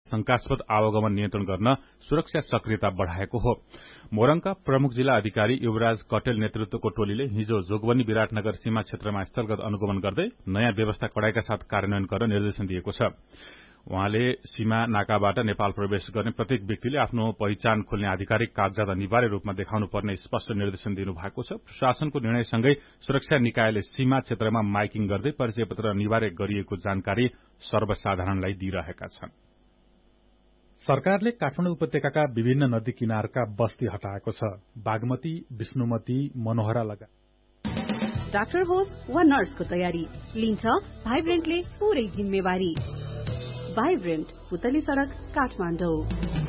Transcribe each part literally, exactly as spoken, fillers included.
शंकास्पद आवागमन नियन्त्रण गर्न सुरक्षा सक्रियता बढ़ाएको हो। मोरङका प्रमुख जिल्ला अधिकारी युवराज कटेल नेतृत्वको टोलीले हिजो जोगबनी विराटनगर सीमा क्षेत्रमा स्थलगत अनुगमन गर्दै नयाँ व्यवस्था कडाइका साथ कार्यान्वयन गर्न निर्देशन दिएको छ। उहाँले सीमा नाकाबाट नेपाल प्रवेश गर्ने प्रत्येक व्यक्तिले आफ्नो पहिचान खोल्ने आधिकारिक कागजात अनिवार्य रूपमा देखाउनु पर्ने स्पष्ट निर्देशन दिनु भएको छ। प्रशासनको निर्णयसँगै सुरक्षा निकायले सीमा क्षेत्रमा माइकिङ गर्दै परिचय पत्र अनिवार्य गरिएको जानकारी सर्वसाधारणलाई दिइरहेका छन्। सरकारले काठमाडौँ उपत्यकाका विभिन्न नदी किनारका बस्ती हटाएको छ। बागमती, विष्णुमती, मनोहरा लगायत डाक्टर होस् वा नर्सको तयारी लिन्छ भाइब्रेन्टले पूरै जिम्मेवारी। भाइब्रेन्ट, पुतली सड़क, काठमाडौँ।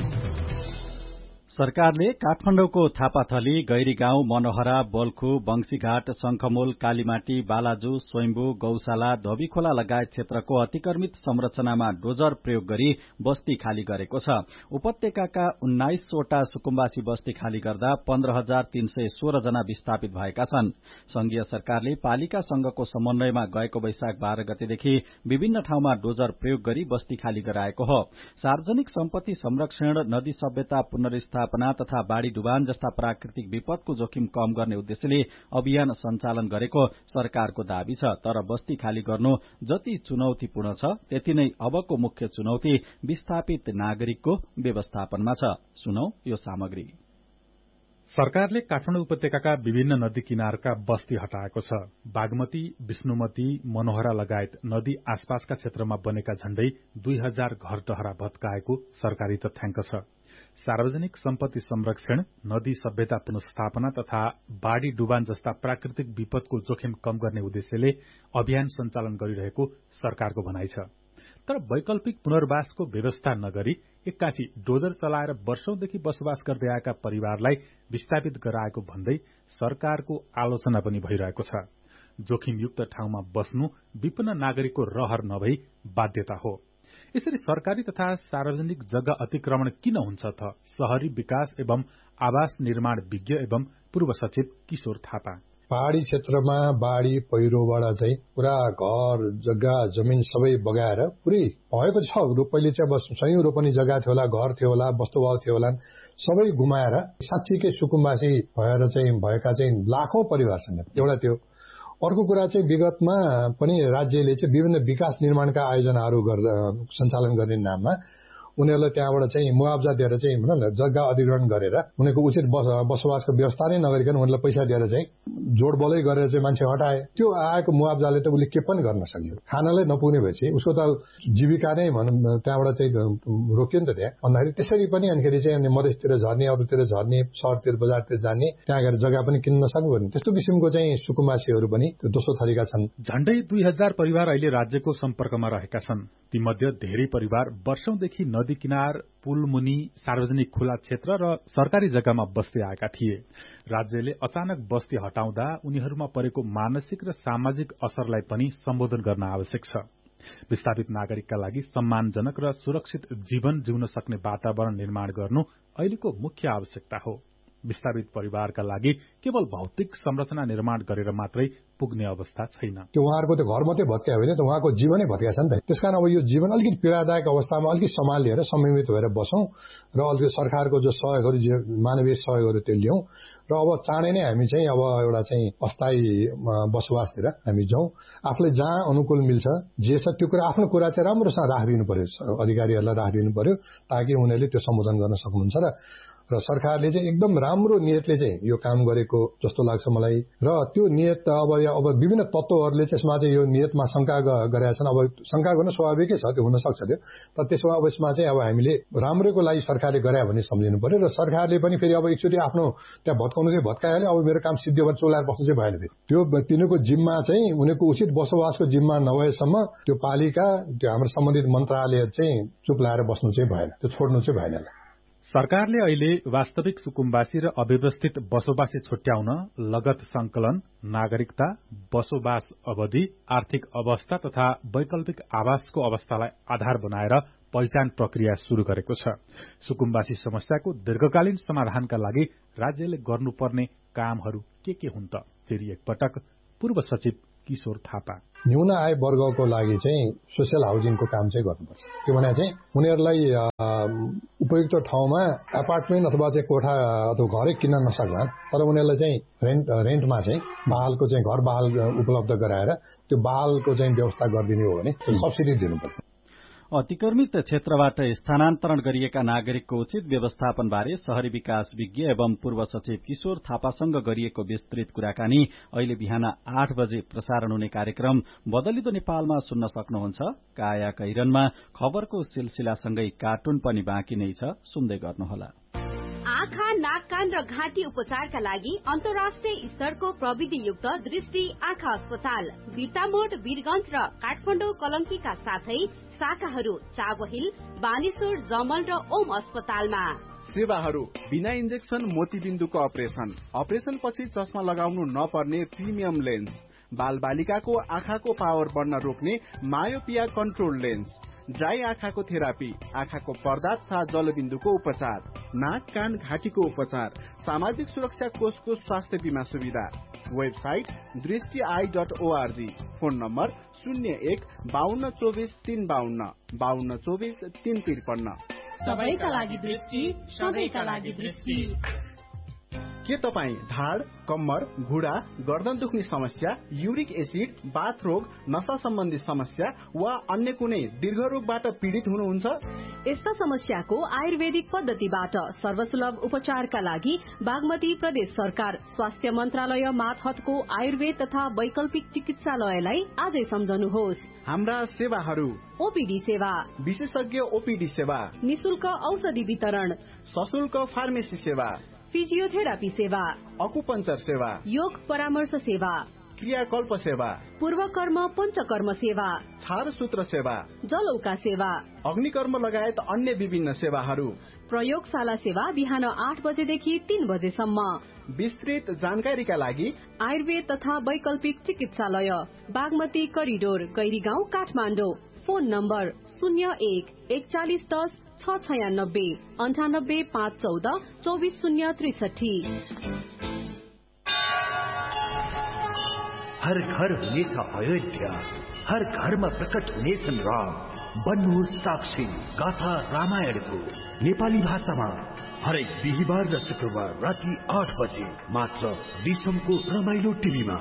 सरकारले काठमाडौँको थापाथली, गैरीगाउँ, मनोहरा, बोल्खु, बंशीघाट, शंखमूल, कालीमाटी, बालाजु, स्वयम्भू, गौशाला, धोबीखोला लगायत क्षेत्रको अतिक्रमित संरचनामा डोजर प्रयोग गरी बस्ती खाली गरेको छ। उपत्यकाका उन्नाइसवटा सुकुम्बासी बस्ती खाली गर्दा पन्ध्र हजार तीन सय सोह्र जना विस्थापित भएका छन्। संघीय सरकारले पालिका संघको समन्वयमा गएको वैशाख बाह्र गतेदेखि विभिन्न ठाउँमा डोजर प्रयोग गरी बस्ती खाली गराएको हो। सार्वजनिक सम्पत्ति संरक्षण, नदी सभ्यता पुनर्स्था तथा बाढ़ी डुबान जस्ता प्राकृतिक विपदको जोखिम कम गर्ने उद्देश्यले अभियान सञ्चालन गरेको सरकारको दावी छ। तर बस्ती खाली गर्नु जति चुनौतीपूर्ण छ, त्यति नै अबको मुख्य चुनौती विस्थापित नागरिकको व्यवस्थापनमा छ। सुनौ यो सामग्री। सरकारले काठमाडौँ उपत्यकाका विभिन्न नदी किनारका बस्ती हटाएको छ। बागमती, विष्णुमती, मनोहरा लगायत नदी आसपासका क्षेत्रमा बनेका झण्डै दुई हजार घर टहरा भत्काएको सरकारी तथ्याङ्क छ। सार्वजनिक सम्पत्ति संरक्षण, नदी सभ्यता पुनर्स्थापना तथा बाढ़ी डुबान जस्ता प्राकृतिक विपदको जोखिम कम गर्ने उद्देश्यले अभियान सञ्चालन गरिरहेको सरकारको भनाइ छ। तर वैकल्पिक पुनर्वासको व्यवस्था नगरी एक्कासी डोजर चलाएर वर्षौंदेखि बसोबास गर्दै आएका परिवारलाई विस्थापित गराएको भन्दै सरकारको आलोचना पनि भइरहेको छ। जोखिमयुक्त ठाउँमा बस्नु विपन्न नागरिकको रहर नभई बाध्यता हो। यसरी सरकारी तथा सार्वजनिक जग्गा अतिक्रमण किन हुन्छ त? शहरी विकास एवं आवास निर्माण विज्ञ एवं पूर्व सचिव किशोर थापा। पहाड़ी क्षेत्रमा बाढ़ी पहिरोबाट चाहिँ पुरा घर जग्गा जमिन सबै बगाएर पुरै भएको छ। पहिले चाहिँ बस सयौं रोपनी जग्गा थियो होला, घर थियो होला, वस्तुभाव थियो होला, सबै गुमाएर साँच्चीकै सुकुम्बासी भएर चाहिँ भएका चाहिँ लाखौं परिवार छन्। एउटा त्यो। अर्को कुरा चाहिँ विगतमा पनि राज्यले चाहिँ विभिन्न विकास निर्माणका आयोजनाहरू गर्दा सञ्चालन गर्ने नाममा उनीहरूलाई त्यहाँबाट चाहिँ मुआवजा दिएर चाहिँ भनौँ न जग्गा अधिग्रहण गरेर उनीहरूको उचित बसोबासको व्यवस्था नै नगरिकन उनीहरूलाई पैसा दिएर चाहिँ जोडबलै गरेर चाहिँ मान्छे हटाए। त्यो आएको मुआवजाले त उसले के पनि गर्न सक्यो? खानालाई नपुग्ने भएपछि उसको त जीविका नै भनौँ त्यहाँबाट चाहिँ रोकियो नि त त्यहाँ। भन्दाखेरि त्यसरी पनि अनिखेरि चाहिँ अनि मधेसतिर झर्ने, अरूतिर झर्ने, शहरतिर बजारतिर जाने, त्यहाँ गएर जग्गा पनि किन्न नसक्नु पर्ने त्यस्तो किसिमको चाहिँ सुकुम्बासीहरू पनि दोस्रो थरीका छन्। झण्डै दुई हजार परिवार अहिले राज्यको सम्पर्कमा रहेका छन्। तीमध्ये धेरै परिवार वर्षौंदेखि नदी किनार, पुल मुनि, सार्वजनिक खुला क्षेत्र र सरकारी जग्गामा बस्दै आएका थिए। राज्यले अचानक बस्ती हटाउँदा उनीहरूमा परेको मानसिक र सामाजिक असरलाई पनि सम्बोधन गर्न आवश्यक छ। विस्थापित नागरिकका लागि सम्मानजनक र सुरक्षित जीवन जिउन सक्ने वातावरण निर्माण गर्नु अहिलेको मुख्य आवश्यकता हो। विस्थापित परिवारका लागि केवल भौतिक संरचना निर्माण गरेर मात्रै पुग्ने अवस्था छैन। त्यो उहाँहरूको त्यो घर मात्रै भत्कायो भने त उहाँको जीवनै भत्काएको छ नि त। त्यसकारण अब यो जीवन अलिकति पीड़ादायक अवस्थामा अलिकति सम्हाल लिएर संयमित भएर बसौं र अलिकति सरकारको जो सहयोगहरू मानवीय सहयोगहरू त्यो लियौं र अब चाँडै नै हामी चाहिँ अब एउटा चाहिँ अस्थायी बसोबासतिर हामी जाउँ। आफूले जहाँ अनुकूल मिल्छ जे छ त्यो कुरा आफ्नो कुरा चाहिँ राम्रोसँग राखिदिनु पर्यो, अधिकारीहरूलाई राखिदिनु पर्यो ताकि उनीहरूले त्यो सम्बोधन गर्न सक्नुहुन्छ र र सरकारले चाहिँ एकदम राम्रो नियतले चाहिँ यो काम गरेको जस्तो लाग्छ मलाई। र त्यो नियत अब अब विभिन्न तत्त्वहरूले चाहिँ यसमा चाहिँ यो नियतमा शंका गरेका छन्। अब शंका गर्न स्वाभाविकै छ, त्यो हुन सक्छ त्यो। तर त्यसो अब यसमा चाहिँ अब हामीले राम्रोको लागि सरकारले गरे भने सम्झिनु पर्यो र सरकारले पनि फेरि अब एकचोटि आफ्नो त्यहाँ भत्काउनु चाहिँ भत्काइहाल्यो, अब मेरो काम सिद्धियो भने चोलाएर बस्नु चाहिँ भएन। त्यो तिनीहरूको जिम्मा चाहिँ उनीहरूको उचित बसोबासको जिम्मा नभएसम्म त्यो पालिका त्यो हाम्रो सम्बन्धित मन्त्रालय चाहिँ चुप लाएर बस्नु चाहिँ भएन, त्यो छोड्नु चाहिँ भएन। सरकारले अहिले वास्तविक सुकुम्बासी र अव्यवस्थित बसोबासी छुट्याउन लगत संकलन, नागरिकता, बसोबास अवधि, आर्थिक अवस्था तथा वैकल्पिक आवासको अवस्थालाई आधार बनाएर पहिचान प्रक्रिया शुरू गरेको छ। सुकुम्बासी समस्याको दीर्घकालीन समाधानका लागि राज्यले गर्नुपर्ने कामहरू के के हुन् त? फेरि एकपटक पूर्व सचिव किशोर थापा। न्यून आय वर्गको लागि चाहिँ सोसियल हाउसिङको काम चाहिँ गर्नुपर्छ। त्यो भने चाहिँ उनीहरूलाई उपयुक्त ठाउँमा एपार्टमेन्ट अथवा चाहिँ कोठा अथवा घरै किन्न नसक्ला, तर उनीहरूलाई चाहिँ रेन्ट रेन्टमा चाहिँ बहालको चाहिँ घर बहाल उपलब्ध गराएर त्यो बहालको चाहिँ व्यवस्था गरिदिने हो भने सब्सिडी दिनुपर्छ। अतिक्रमित क्षेत्रबाट स्थानान्तरण गरिएका नागरिकको उचित व्यवस्थापनबारे शहरी विकास विज्ञ एवं पूर्व सचिव किशोर थापासँग गरिएको विस्तृत कुराकानी अहिले बिहान आठ बजे प्रसारण हुने कार्यक्रम बदलिदो नेपालमा सुन्न सक्नुहुन्छ। काया कैरनमा खबरको सिलसिलासँगै कार्टुन पनि बाँकी नै छ, सुन्दै गर्नुहोला। आँखा, नाक, कान र घाँटी उपचारका लागि अन्तर्राष्ट्रिय स्तरको प्रविधियुक्त दृष्टि आँखा अस्पताल बिर्तामोड, वीरगंज र काठमाडौँ कलंकीका साथै शाखाहरू चाबहिल, बानेश्वर, जमल र ओम अस्पतालमा। सेवाहरू बिना इन्जेक्सन मोतीबिन्दुको अपरेसन, अपरेसन पछि चस्मा लगाउनु नपर्ने प्रिमियम लेन्स, बाल बालिकाको आँखाको पावर बढ्न रोक्ने मायोपिया कन्ट्रोल लेन्स, ड्राई आँखाको थेरापी, आँखाको पर्दा तथा जलबिन्दुको उपचार, नाक, कान, घाँटीको उपचार, सामाजिक सुरक्षा कोषको स्वास्थ्य बीमा सुविधा। वेबसाइट दृष्टि I dot ORG. Phone number शून्य एक बाहन्न चौबिस तीन बाहन्न बाहन्न चौबिस तीन त्रिपन्न। सबैका लागि दृष्टि, सबैका लागि दृष्टि। के तपाईँ ढाड, कम्मर, घुँडा, गर्दन दुख्ने समस्या, युरिक एसिड, बाथ रोग, नशा सम्बन्धी समस्या वा अन्य कुनै दीर्घ रोगबाट पीड़ित हुनुहुन्छ? यस्ता समस्याको आयुर्वेदिक पद्धतिबाट सर्वसुलभ उपचारका लागि बागमती प्रदेश सरकार स्वास्थ्य मन्त्रालय मातहतको आयुर्वेद तथा वैकल्पिक चिकित्सालयलाई आजै सम्झनुहोस्। हाम्रा सेवाहरू: ओपीडी सेवा, विशेषज्ञ ओपीडी सेवा, निशुल्क औषधि वितरण, सशुल्क फार्मेसी सेवा, फिजियोथेरापी सेवा, अकुपञ्चर सेवा, योग परामर्श सेवा, क्रियाकल्प सेवा, पूर्वकर्म पञ्चकर्म सेवा, छारसूत्र सेवा, जलौका सेवा, अग्निकर्म लगायत अन्य विभिन्न सेवाहरू। प्रयोगशाला सेवा बिहान आठ बजेदेखि तीन बजेसम्म। विस्तृत जानकारीका लागि आयुर्वेद तथा वैकल्पिक चिकित्सालय Bagmati corridor, Gairigaun, Kathmandu. Phone number शून्य एक एकचालिस दस छ छयानब्बे अन्ठानब्बे पाँच चौध चौबिस शून्य त्रिसठी। हर घर हुनेछ अयोध्या, हर घरमा प्रकट हुनेछन् राम। बन्नुहोस् साक्षी गाथा रामायणको नेपाली भाषामा हरेक बिहिबार र शुक्रबार राति आठ बजे मात्र विश्वको रमाइलो टिभीमा।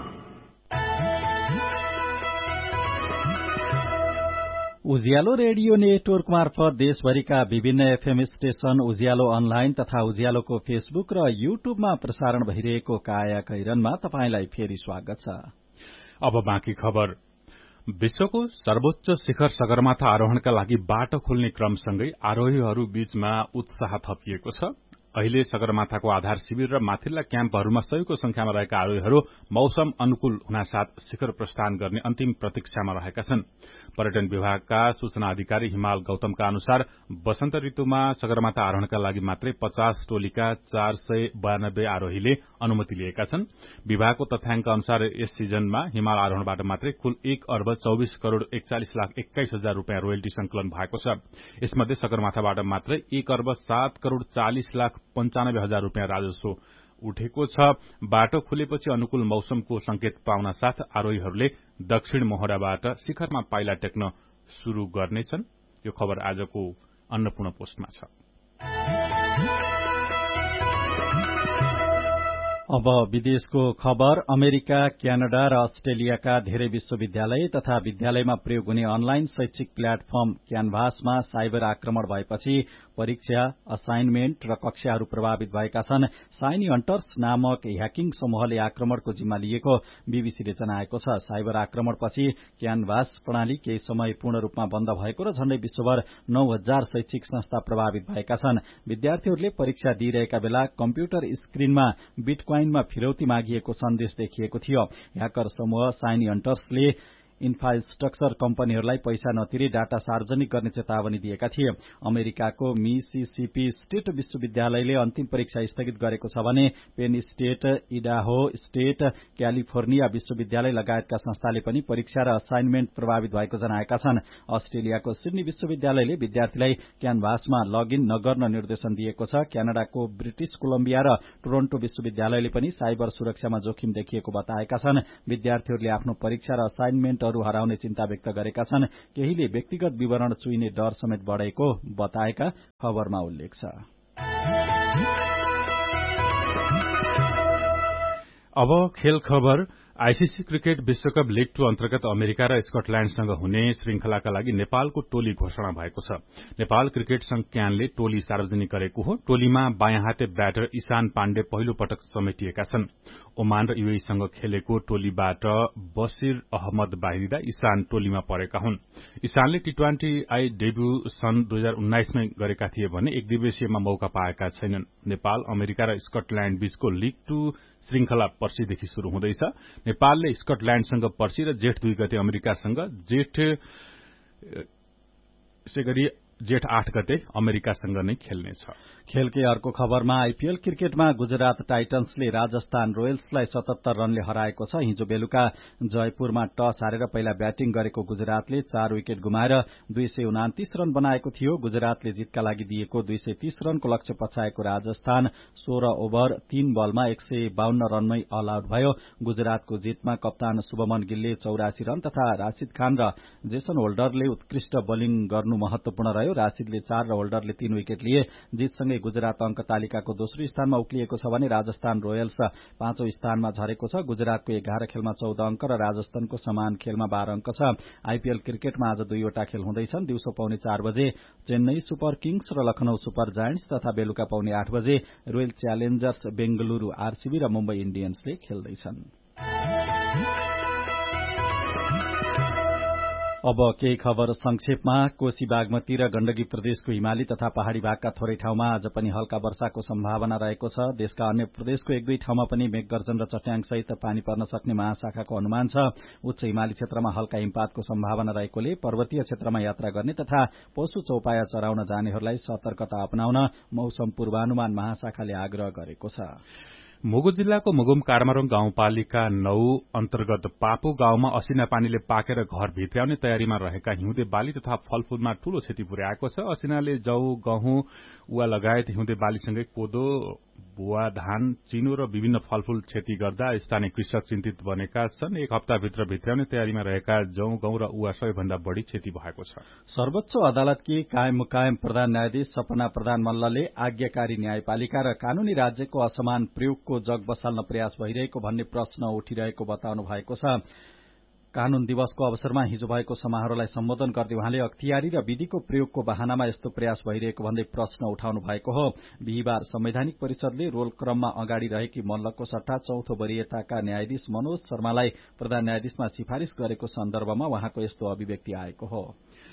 उज्यालो रेडियो नेटवर्क मार्फत देशभरिका विभिन्न एफएम स्टेशन, उज्यालो अनलाइन तथा उज्यालोको फेसबुक र युट्युबमा प्रसारण भइरहेको काया कैरनमा तपाईंलाई फेरि स्वागत छ। अब बाँकी खबर। विश्वको सर्वोच्च शिखर सगरमाथा आरोहणका लागि बाटो खोल्ने क्रमसँगै आरोहीहरू बीचमा उत्साह थपिएको छ। अहिले सगरमाथाको आधार शिविर र माथिल्ला क्याम्पहरूमा सयौंको संख्यामा रहेका आरोहीहरू मौसम अनुकूल हुनासाथ शिखर प्रस्थान गर्ने अन्तिम प्रतीक्षामा रहेका छन्। पर्यटन विभागका सूचना अधिकारी हिमाल गौतमका अनुसार वसन्त ऋतुमा सगरमाथा आरोहणका लागि मात्रै पचास टोलीका चार सय बयानब्बे आरोहीले अनुमति लिएका छन्। विभागको तथ्याङ्क अनुसार यस सिजनमा हिमाल आरोहणबाट मात्रै कुल एक अर्ब चौबिस करोड़ एकचालिस लाख एक्काइस हजार रूपियाँ रोयल्टी संकलन भएको छ। यसमध्ये सगरमाथाबाट मात्रै एक अर्ब सात करोड़ चालिस लाख पञ्चानब्बे हजार रूपियाँ राजस्व उठेको छ। बाटो खुलेपछि अनुकूल मौसमको संकेत पाउन साथ आरोहीहरूले दक्षिण मोहडाबाट शिखरमा पाइला टेक्न शुरू गर्नेछन्। यो खबर आजको अन्नपूर्ण पोस्टमा छ। अब विदेशको खबर। अमेरिका, क्यानाडा र अस्ट्रेलियाका धेरै विश्वविद्यालय तथा विद्यालयमा प्रयोग हुने अनलाइन शैक्षिक प्लेटफर्म क्यानभासमा साइबर आक्रमण भएपछि परीक्षा, असाइनमेन्ट र कक्षाहरू प्रभावित भएका छन्। साइनी हन्टर्स नामक ह्याकिङ समूहले आक्रमणको जिम्मा लिएको बीबीसीले जनाएको छ। साइबर आक्रमणपछि क्यानभास प्रणाली केही समय पूर्ण रूपमा बन्द भएको र झण्डै विश्वभर नौ हजार शैक्षिक संस्था प्रभावित भएका छन्। विद्यार्थीहरूले परीक्षा दिइरहेका बेला कम्प्युटर स्क्रिनमा बिटकोइन मा फिरौती मागिएको सन्देश देखिएको थियो। ह्याकर समूह साइनी हन्टर्सले इन्फ्रास्ट्रक्चर कम्पनीहरूलाई पैसा नतिरी डाटा सार्वजनिक गर्ने चेतावनी दिएका थिए। अमेरिकाको मिसिसिपी स्टेट विश्वविद्यालयले अन्तिम परीक्षा स्थगित गरेको छ भने Penn State, Idaho state, California विश्वविद्यालय लगायतका संस्थाले पनि परीक्षा र असाइनमेन्ट प्रभावित भएको जनाएका छन्। अस्ट्रेलियाको सिडनी विश्वविद्यालयले विद्यार्थीलाई क्यानभासमा लगइन नगर्न निर्देशन दिएको छ। क्यानाडाको ब्रिटिश कोलम्बिया र टोरन्टो विश्वविद्यालयले पनि साइबर सुरक्षामा जोखिम देखिएको बताएका छन्। विद्यार्थीहरूले आफ्नो परीक्षा र असाइनमेन्टहरू हराउने चिन्ता व्यक्त गरेका छन्। केहीले व्यक्तिगत विवरण चुइने डर समेत बढ़ेको बताएका खबरमा उल्लेख छ। अब खेल खबर। आईसीसी क्रिकेट विश्वकप लीग टू अन्तर्गत अमेरिका र स्कटल्याण्डसँग हुने श्रृंखलाका लागि नेपालको टोली घोषणा भएको छ। नेपाल क्रिकेट संघ क्यानले टोली सार्वजनिक गरेको हो। टोलीमा बायाँ हाते ब्याटर ईशान पाण्डे पहिलो पटक समेटिएका छन्। ओमान र यूएईसँग खेलेको टोलीबाट बसिर अहमद बाहिरिँदा ईशान टोलीमा परेका हुन्। ईशानले टी ट्वेन्टी आई डेब्यू सन् दुई हजार उन्नाइसमै गरेका थिए भने एक दिवसीयमा मौका पाएका छैनन्। नेपाल, अमेरिका र स्कटल्याण्ड बीचको लीग टू श्रृंखला पर्सीदेखि शुरू हुँदैछ। नेपालले स्कटल्याण्डसँग पर्सी र जेठ दुई गते अमेरिकासँग, जेठ यसै गरी जेठ आठ गते अमेरिकासँग नै खेल्नेछ। खेलकै अर्को खबरमा आईपीएल क्रिकेटमा गुजरात टाइटन्सले राजस्थान रोयल्सलाई सतहत्तर रनले हराएको छ। हिजो बेलुका जयपुरमा टस हारेर पहिला ब्याटिङ गरेको गुजरातले चार विकेट गुमाएर दुई सय उनातिस रन बनाएको थियो। गुजरातले जितका लागि दिएको दुई सय तीस रनको लक्ष्य पछाएको राजस्थान सोह्र ओभर तीन बलमा एक सय बाहन्न रनमै अल आउट भयो। गुजरातको जितमा कप्तान शुभमन गिलले चौरासी रन तथा राशिद खान र जेसन होल्डरले उत्कृष्ट बोलिङ गर्नु महत्वपूर्ण रह्यो। राशिदले चार र होल्डरले तीन विकेट लिए। जितसँगै गुजरात अंक तालिकाको दोस्रो स्थानमा उक्लिएको छ भने राजस्थान रोयल्स पाँचौं स्थानमा झरेको छ। गुजरातको एघार खेलमा चौध अंक र राजस्थानको समान खेलमा बाह्र अंक छ। आईपीएल क्रिकेटमा आज दुईवटा खेल हुँदैछन्। दिउँसो पाउने चार बजे चेन्नई सुपर किङ्स र लखनऊ सुपर जायन्ट्स तथा बेलुका पाउने आठ बजे रोयल च्यालेन्जर्स बेंगलुरू आरसीबी र मुम्बई इण्डियन्सले खेल्दैछन्। अब केही खबर संक्षेपमा। कोशी, बागमती र गण्डकी प्रदेशको हिमाली तथा पहाड़ी भागका थोरै ठाउँमा आज पनि हल्का वर्षाको सम्भावना रहेको छ। देशका अन्य प्रदेशको एक दुई ठाउँमा पनि मेघगर्जन र चट्याङ सहित पानी पर्न सक्ने महाशाखाको अनुमान छ। उच्च हिमाली क्षेत्रमा हल्का हिमपातको सम्भावना रहेकोले पर्वतीय क्षेत्रमा यात्रा गर्ने तथा पशु चौपाया चराउन जानेहरूलाई सतर्कता अपनाउन मौसम पूर्वानुमान महाशाखाले आग्रह गरेको छ। मुगु जिल्लाको मुगुम कारमारोङ गाउँपालिका नौ अन्तर्गत पापु गाउँमा असिना पानीले पाकेर घर भित्र्याउने तयारीमा रहेका हिउँदे बाली तथा फलफूलमा ठूलो क्षति पुर्याएको छ। असिनाले जौ, गहुँ, उवा लगायत हिउँदे बालीसँगै कोदो, बुवा, धान, चिनो र विभिन्न फलफूल क्षति गर्दा स्थानीय कृषक चिन्तित बनेका छन्। एक हप्ताभित्र भित्र्याउने तयारीमा रहेका जौ, गहुँ र उवा सबैभन्दा बढ़ी क्षति भएको छ। सर्वोच्च अदालतकी कायम मुकायम प्रधान न्यायाधीश सपना प्रधान मल्लले आज्ञाकारी न्यायपालिका र कानूनी राज्यको असमान प्रयोगको जग बसाल्न प्रयास भइरहेको भन्ने प्रश्न उठिरहेको बताउनु भएको छ। कानून दिवसको अवसरमा हिजो भएको समारोहलाई सम्बोधन गर्दै उहाँले अख्तियारी र विधिको प्रयोगको बहानामा यस्तो प्रयास भइरहेको भन्दै प्रश्न उठाउनु भएको हो। बिहिबार संवैधानिक परिषदले रोल क्रममा अगाडि रहेकी मल्लको सट्टा चौथो वरियताका न्यायाधीश मनोज शर्मालाई प्रधान न्यायाधीशमा सिफारिश गरेको सन्दर्भमा उहाँको यस्तो अभिव्यक्ति आएको हो।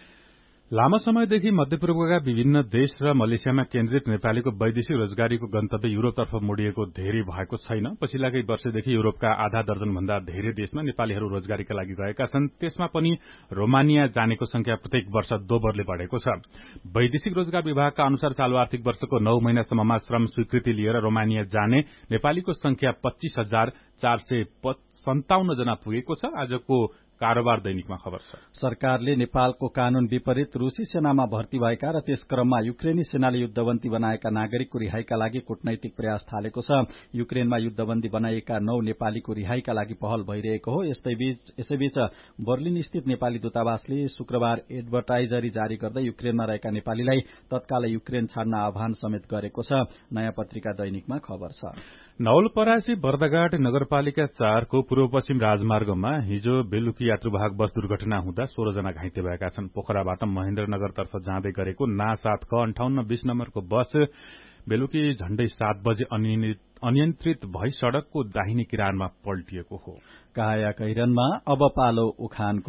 लामो समयदेखि मध्यपूर्वका विभिन्न देश र मलेसियामा केन्द्रित नेपालीको वैदेशिक रोजगारीको गन्तव्य युरोपतर्फ मोडिएको धेरै भएको छैन। पछिल्ला केही वर्षदेखि युरोपका आधा दर्जन भन्दा धेरै देशमा नेपालीहरू रोजगारीका लागि गएका छन्। त्यसमा पनि रोमानिया जानेको संख्या प्रत्येक वर्ष दोब्बरले बढ़ेको छ। वैदेशिक रोजगार विभागका अनुसार चालू आर्थिक वर्षको नौ महिनासम्ममा श्रम स्वीकृति लिएर रोमानिया जाने नेपालीको संख्या पच्चीस हजार चार सय सन्ताउन्न जना पुगेको छ। आजको कारोबार दैनिकमा खबर छ। सरकारले नेपालको कानून विपरीत रूसी सेनामा भर्ती भएका र त्यस क्रममा युक्रेनी सेनाले युद्धबन्दी बनाएका नागरिकको रिहाईका लागि कूटनैतिक प्रयास थालेको छ। युक्रेनमा युद्धबन्दी बनाइएका नौ नेपालीको रिहाईका लागि पहल भइरहेको हो। यसैबीच बर्लिन स्थित नेपाली दूतावासले शुक्रबार एडभर्टाइजरी जारी गर्दै युक्रेनमा रहेका नेपालीलाई तत्काल युक्रेन छाड्न आह्वान समेत गरेको छ। नयाँ पत्रिका दैनिकमा खबर छ। नवलपरासी बर्दाघाट नगरपालिका चारको पूर्व पश्चिम राजमार्गमा हिजो बेलुकी यात्रुवाहक बस दुर्घटना हुँदा सोह्र जना घाइते भएका छन्। पोखराबाट महेन्द्रनगरतर्फ जाँदै गरेको ना सात क अन्ठाउन्न बीस नम्बरको बस बेलुकी झण्डै सात बजे अनियन्त्रित भई सड़कको दाहिने किनारमा पल्टिएको हो। काया कैरनमा अब पालो उखानको।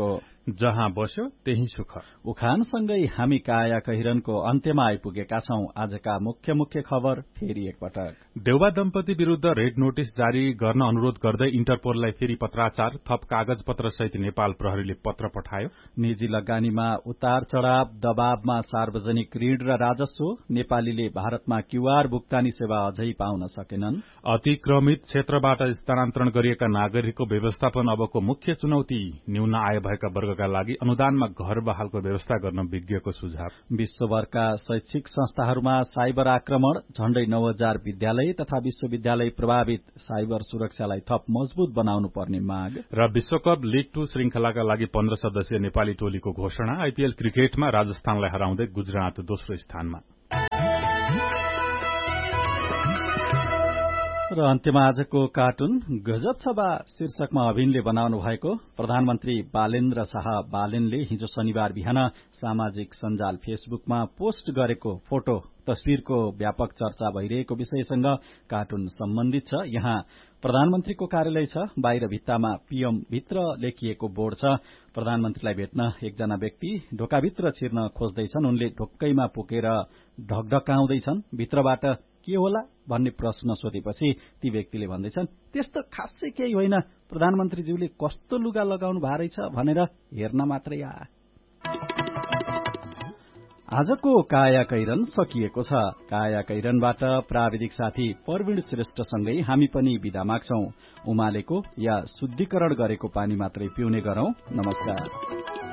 जहाँ बस्यो त्यही सुख। उखानसँगै हामी काया कहिरनको अन्त्यमा आइपुगेका छौं। आजका मुख्य मुख्य खबर फेरि एकपटक। देउबा दम्पति विरूद्ध रेड नोटिस जारी गर्न अनुरोध गर्दै इन्टरपोललाई फेरि पत्राचार। थप कागज पत्र सहित नेपाल प्रहरीले पत्र पठायो। निजी लगानीमा उतार चढ़ाव, दबावमा सार्वजनिक ऋण र राजस्व। नेपालीले भारतमा क्यूआर भुक्तानी सेवा अझै पाउन सकेनन्। अतिक्रमित क्षेत्रबाट स्थानान्तरण गरिएका नागरिकको व्यवस्थापन अबको मुख्य चुनौती। न्यून आय भएका वर्गका लागि अनुदानमा घर बहालको व्यवस्था गर्न विज्ञको सुझाव। विश्वभरका शैक्षिक संस्थाहरूमा साइबर आक्रमण। झण्डै नौ हजार विद्यालय तथा विश्वविद्यालय प्रभावित। साइबर सुरक्षालाई थप मजबूत बनाउनु पर्ने माग। र विश्वकप लीग टू श्रृंखलाका लागि पन्ध्र सदस्यीय नेपाली टोलीको घोषणा। आईपीएल क्रिकेटमा राजस्थानलाई हराउँदै गुजरात दोस्रो स्थानमा। र अन्त्यमा आजको कार्टुन गजब छ बा शीर्षकमा अभिनले बनाउनु भएको प्रधानमन्त्री बालेन्द्र शाह बालेनले हिजो शनिबार बिहान सामाजिक सञ्जाल फेसबुकमा पोस्ट गरेको फोटो तस्विरको व्यापक चर्चा भइरहेको विषयसँग कार्टुन सम्बन्धित छ। यहाँ प्रधानमन्त्रीको कार्यालय छ, बाहिर भित्तामा पीएम भित्र लेखिएको बोर्ड छ। प्रधानमन्त्रीलाई भेट्न एकजना व्यक्ति ढोकाभित्र छिर्न खोज्दैछन्। उनले ढोक्कैमा पुगेर ढकढकाउँदैछन्। भित्रबाट के होला भन्ने प्रश्न सोधेपछि ती व्यक्तिले भन्दैछन्, त्यस्तो खासै केही होइन, प्रधानमन्त्रीज्यूले कस्तो लुगा लगाउनु भएको रहेछ भनेर हेर्न मात्रै आ। आजको काया कैरन सकिएको छ। काया कैरनबाट प्राविधिक साथी प्रवीण श्रेष्ठसँगै हामी पनि बिदा माग्छौं। उमालेको या शुद्धिकरण गरेको पानी मात्रै पिउने गरौं। नमस्कार।